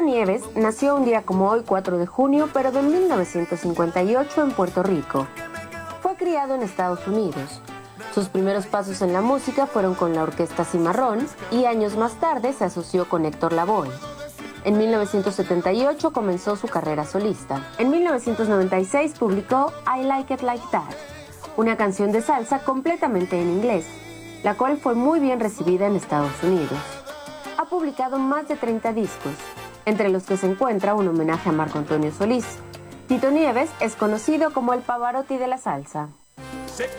Nieves nació un día como hoy, 4 de junio, pero de 1958 en Puerto Rico. Fue criado en Estados Unidos. Sus primeros pasos en la música fueron con la orquesta Cimarrón y años más tarde se asoció con Héctor Lavoe. En 1978 comenzó su carrera solista. En 1996 publicó I Like It Like That, una canción de salsa completamente en inglés, la cual fue muy bien recibida en Estados Unidos. Ha publicado más de 30 discos, entre los que se encuentra un homenaje a Marco Antonio Solís. Tito Nieves es conocido como el Pavarotti de la salsa.